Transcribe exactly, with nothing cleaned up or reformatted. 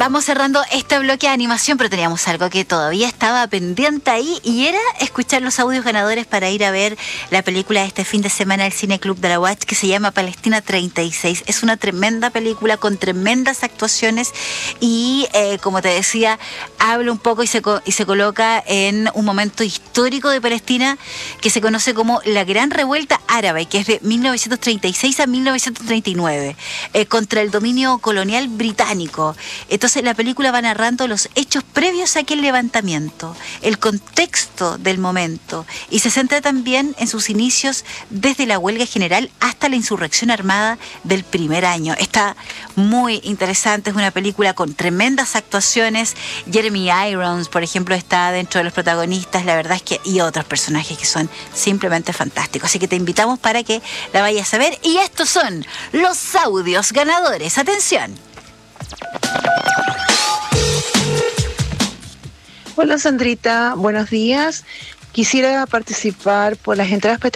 Vamos cerrando este bloque de animación, pero teníamos algo que todavía estaba pendiente ahí y era escuchar los audios ganadores para ir a ver la película de este fin de semana del Cine Club de la U A C, que se llama Palestina treinta y seis. Es una tremenda película con tremendas actuaciones y, eh, como te decía, habla un poco y se, y se coloca en un momento histórico de Palestina que se conoce como la Gran Revuelta Árabe, que es de mil novecientos treinta y seis a mil novecientos treinta y nueve, eh, contra el dominio colonial británico. Entonces la película va narrando los hechos previos a aquel levantamiento, el contexto del momento, y se centra también en sus inicios desde la huelga general hasta la insurrección armada del primer año. Está muy interesante, es una película con tremendas actuaciones. Jeremy Irons, por ejemplo, está dentro de los protagonistas, la verdad es que, y otros personajes que son simplemente fantásticos. Así que te invitamos para que la vayas a ver. Y estos son los audios ganadores. ¡Atención! Hola Sandrita, buenos días. Quisiera participar por las entradas